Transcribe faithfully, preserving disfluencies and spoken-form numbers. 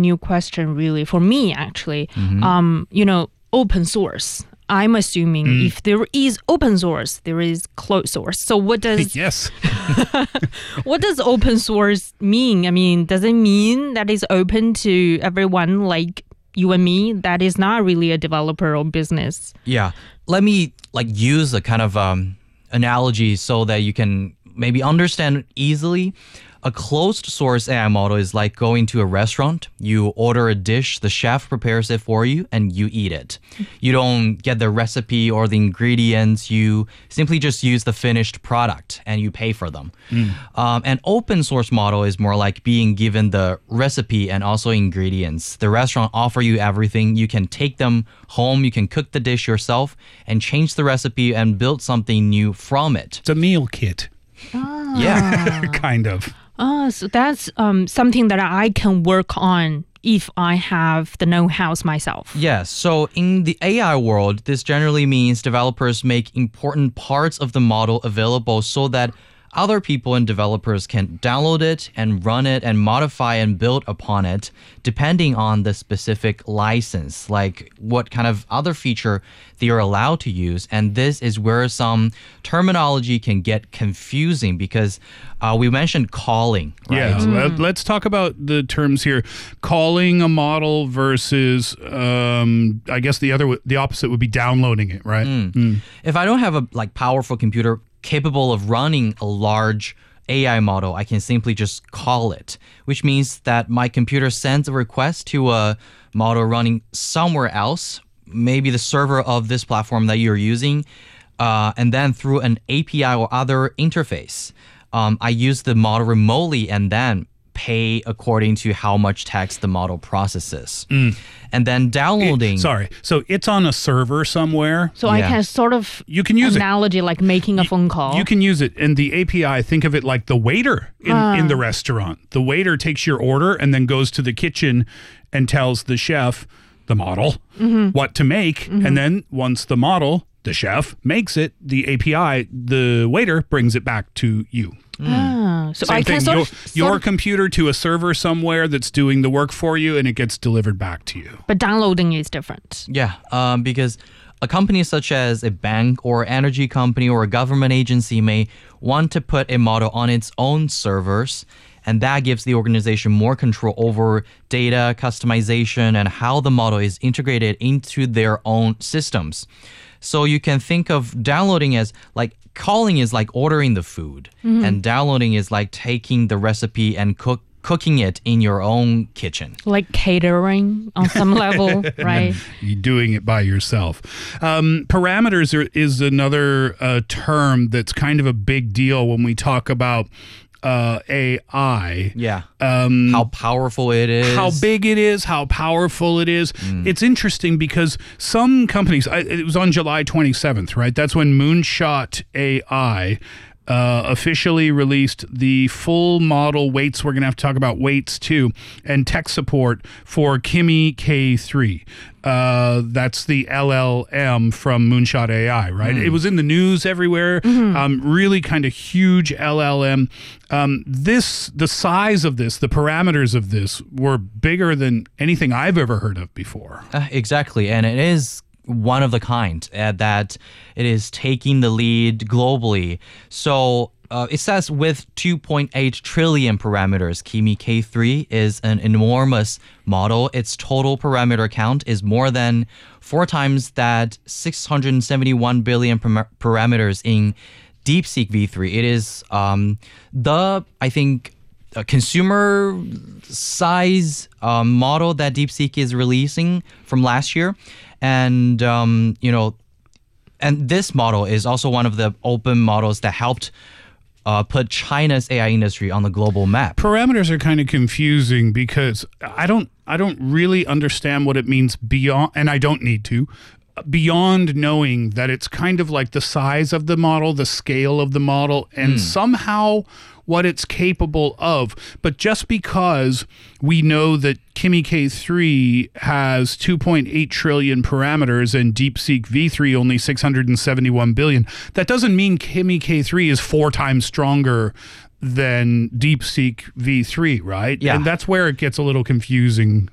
new question, really, for me, actually. Mm-hmm. Um, you know, open source. I'm assuming Mm. if there is open source, there is closed source. So what does Yes. what does open source mean? I mean, does it mean that it's open to everyone like you and me that is not really a developer or business? Yeah. Let me like use a kind of um, analogy so that you can maybe understand easily. A closed source A I model is like going to a restaurant. You order a dish, the chef prepares it for you, and you eat it. You don't get the recipe or the ingredients. You simply just use the finished product and you pay for them. Mm. Um, an open source model is more like being given the recipe and also ingredients. The restaurant offer you everything. You can take them home. You can cook the dish yourself and change the recipe and build something new from it. It's a meal kit. Ah. Yeah. Kind of. Oh, so that's um, something that I can work on if I have the know-how myself. Yes. So in the A I world, this generally means developers make important parts of the model available so that other people and developers can download it and run it and modify and build upon it depending on the specific license, like what kind of other feature they are allowed to use. And this is where some terminology can get confusing because uh, we mentioned calling, right? Yeah, let, let's talk about the terms here. Calling a model versus, um, I guess the other, the opposite would be downloading it, right? Mm. Mm. If I don't have a like powerful computer capable of running a large A I model, I can simply just call it, which means that my computer sends a request to a model running somewhere else, maybe the server of this platform that you're using, uh, and then through an A P I or other interface, um, I use the model remotely and then pay according to how much text the model processes. Mm. And then downloading... It, sorry. So it's on a server somewhere. So yeah. I can sort of you can use analogy it. like making a phone call. You can use it. And the A P I, think of it like the waiter in, uh. in the restaurant. The waiter takes your order and then goes to the kitchen and tells the chef, the model, mm-hmm. what to make. Mm-hmm. And then once the model, the chef, makes it, the A P I, the waiter brings it back to you. Mm. Ah, so Same I thing. can sort your, of, your sort of, computer to a server somewhere that's doing the work for you, and it gets delivered back to you. But downloading is different. Yeah, um, because a company such as a bank or energy company or a government agency may want to put a model on its own servers, and that gives the organization more control over data, customization, and how the model is integrated into their own systems. So you can think of downloading as like calling is like ordering the food, mm-hmm. and downloading is like taking the recipe and cook cooking it in your own kitchen. Like catering on some level, right? You're doing it by yourself. Um, parameters are, is another uh, term that's kind of a big deal when we talk about Uh, A I. Yeah. Um, how powerful it is. How big it is, how powerful it is. Mm. It's interesting because some companies, I, it was on July twenty-seventh, right? That's when Moonshot A I uh, officially released the full model weights. We're going to have to talk about weights too, and tech support for Kimi K three. Uh, that's the L L M from Moonshot A I, right? Mm. It was in the news everywhere. Mm-hmm. Um, really kind of huge L L M. Um, this, the size of this, the parameters of this were bigger than anything I've ever heard of before. Uh, exactly, and it is one of the kind uh, that it is taking the lead globally. So uh, it says with two point eight trillion parameters, Kimi K three is an enormous model. Its total parameter count is more than four times that six hundred seventy-one billion par- parameters in DeepSeek V three. It is um, the, I think, a consumer size um, model that DeepSeek is releasing from last year. And, um, you know, and this model is also one of the open models that helped uh, put China's A I industry on the global map. Parameters are kind of confusing because I don't, I don't really understand what it means beyond, and I don't need to, beyond knowing that it's kind of like the size of the model, the scale of the model, and mm. somehow what it's capable of. But just because we know that Kimi K three has two point eight trillion parameters and DeepSeek V three only six hundred seventy-one billion, that doesn't mean Kimi K three is four times stronger than DeepSeek V three, right? Yeah. And that's where it gets a little confusing